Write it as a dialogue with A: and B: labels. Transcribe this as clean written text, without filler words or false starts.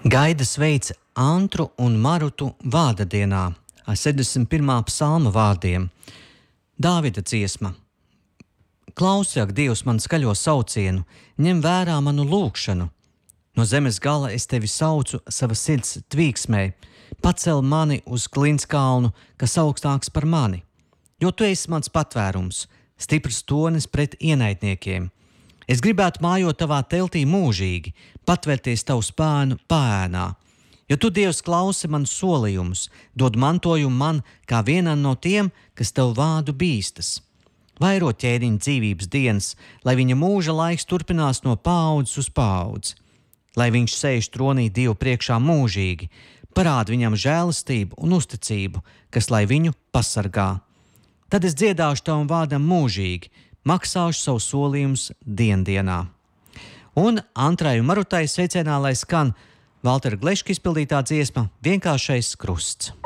A: Gaida sveic Antru un Marutu vārda dienā ar 71. psalma vārdiem. Dāvida dziesma. Klausi, ak, Dievs, man skaļo saucienu, ņem vērā manu lūgšanu. No zemes gala es tevi saucu savas sirds tvīksmē, pacel mani uz klinskalnu, kas augstāks par mani. Jo tu esi mans patvērums, stiprs tonis pret ienaidniekiem. Es gribētu mājot tavā teltī mūžīgi, patvērties tavu spēnu pāēnā. Jo tu, Dievs, klausi man solījumus, dod mantojumu man kā vienam no tiem, kas tev vārdu bīstas. Vairo ķēniņa dzīvības dienas, lai viņa mūža laiks turpinās no paaudzes uz paudzi. Lai viņš sēž tronī Dievu priekšā mūžīgi, parāda viņam žēlastību un uzticību, kas lai viņu pasargā. Tad es dziedāšu tavam vārdam mūžīgi, maksāšu savu solījumus diendienā. Un Antrai un Marutai sveicienā lai skan Valtera Gleška izpildītā dziesma Vienkāršais krusts.